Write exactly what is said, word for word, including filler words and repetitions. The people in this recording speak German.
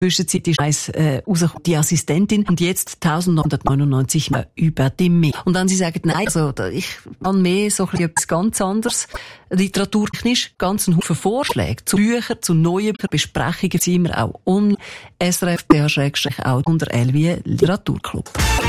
Zwischenzeit ist eins äh, rausgekommen, die Assistentin, und jetzt eintausendneunhundertneunundneunzig über dem Meer. Und dann sie sagen, nein, also ich kann mehr so etwas ganz anderes, literaturtechnisch, ganz einen Haufen Vorschläge zu Büchern, zu neuen Besprechungen, sind wir auch online, S R F P H auch unter L wie Literaturclub.